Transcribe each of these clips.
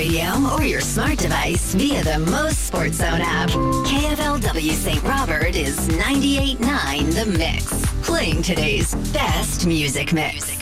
radio or your smart device via the Most Sports Zone app. KFLW St. Robert is 98.9 The Mix. Playing today's best music mix.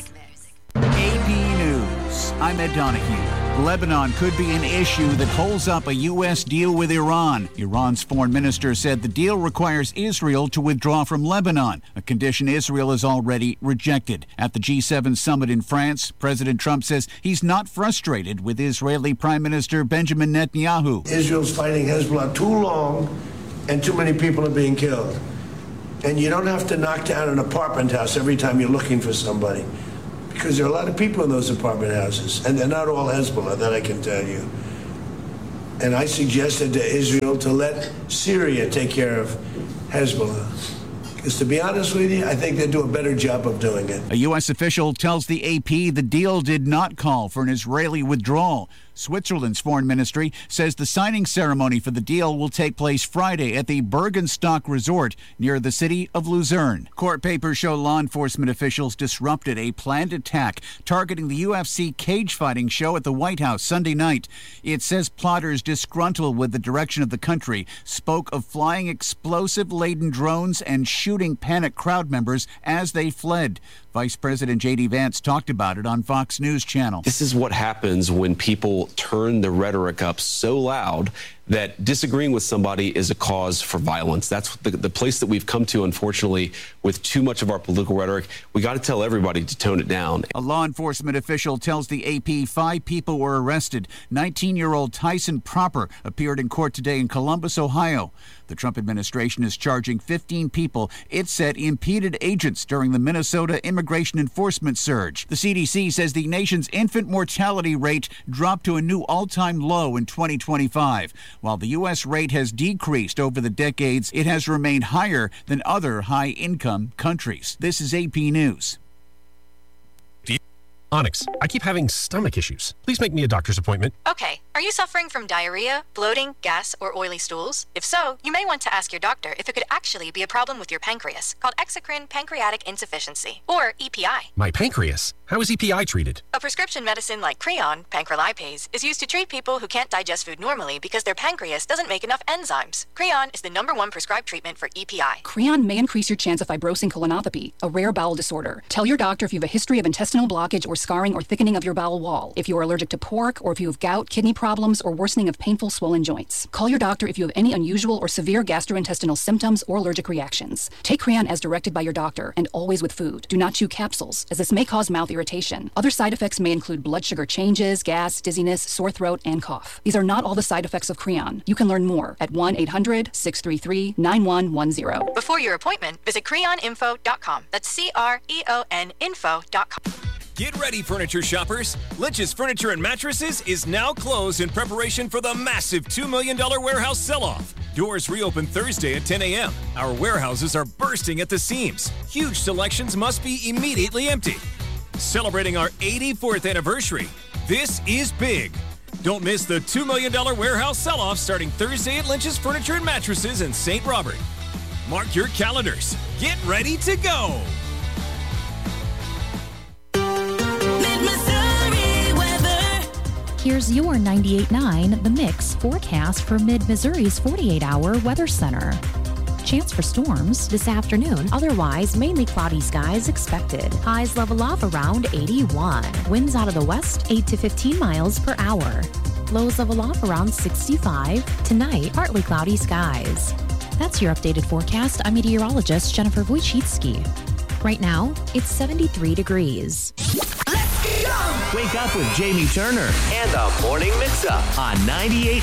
AP News. I'm Ed Donahue. Lebanon could be an issue that holds up a U.S. deal with Iran. Iran's foreign minister said the deal requires Israel to withdraw from Lebanon, a condition Israel has already rejected. At the G7 summit in France, President Trump says he's not frustrated with Israeli Prime Minister Benjamin Netanyahu. Israel's fighting Hezbollah too long, and too many people are being killed. And you don't have to knock down an apartment house every time you're looking for somebody, because there are a lot of people in those apartment houses, and they're not all Hezbollah, that I can tell you. And I suggested to Israel to let Syria take care of Hezbollah. Because to be honest with you, I think they do a better job of doing it. A U.S. official tells the AP the deal did not call for an Israeli withdrawal. Switzerland's foreign ministry says the signing ceremony for the deal will take place Friday at the Bergenstock Resort near the city of Luzerne. Court papers show law enforcement officials disrupted a planned attack targeting the UFC cage fighting show at the White House Sunday night. It says plotters disgruntled with the direction of the country spoke of flying explosive-laden drones and shooting panicked crowd members as they fled. Vice President J.D. Vance talked about it on Fox News Channel. This is what happens when people turn the rhetoric up so loud that disagreeing with somebody is a cause for violence. That's the place that we've come to, unfortunately, with too much of our political rhetoric. We got to tell everybody to tone it down. A law enforcement official tells the AP 5 people were arrested. 19-year-old Tyson Proper appeared in court today in Columbus, Ohio. The Trump administration is charging 15 people it said impeded agents during the Minnesota immigration enforcement surge. The CDC says the nation's infant mortality rate dropped to a new all-time low in 2025. While the U.S. rate has decreased over the decades, it has remained higher than other high-income countries. This is AP News. Onyx, I keep having stomach issues. Please make me a doctor's appointment. Okay, are you suffering from diarrhea, bloating, gas, or oily stools? If so, you may want to ask your doctor if it could actually be a problem with your pancreas, called exocrine pancreatic insufficiency, or EPI. My pancreas? How is EPI treated? A prescription medicine like Creon, pancrelipase, is used to treat people who can't digest food normally because their pancreas doesn't make enough enzymes. Creon is the #1 prescribed treatment for EPI. Creon may increase your chance of fibrosing colonopathy, a rare bowel disorder. Tell your doctor if you have a history of intestinal blockage or scarring or thickening of your bowel wall, if you are allergic to pork, or if you have gout, kidney problems, or worsening of painful swollen joints. Call your doctor if you have any unusual or severe gastrointestinal symptoms or allergic reactions. Take Creon as directed by your doctor, and always with food. Do not chew capsules, as this may cause mouth irritation. Other side effects may include blood sugar changes, gas, dizziness, sore throat, and cough. These are not all the side effects of Creon. You can learn more at 1-800-633-9110. Before your appointment, visit creoninfo.com. That's CREON info.com. Get ready, furniture shoppers. Lynch's Furniture and Mattresses is now closed in preparation for the massive $2 million warehouse sell-off. Doors reopen Thursday at 10 a.m. Our warehouses are bursting at the seams. Huge selections must be immediately empty. Celebrating our 84th anniversary, this is big. Don't miss the $2 million warehouse sell-off starting Thursday at Lynch's Furniture and Mattresses in St. Robert. Mark your calendars. Get ready to go. Here's your 98.9 The Mix forecast for Mid-Missouri's 48-hour weather center. Chance for storms this afternoon. Otherwise, mainly cloudy skies expected. Highs level off around 81. Winds out of the west 8 to 15 miles per hour. Lows level off around 65. Tonight, partly cloudy skies. That's your updated forecast. I'm meteorologist Jennifer Wojcicki. Right now, it's 73 degrees. Wake up with Jamie Turner and the Morning Mix-Up on 98.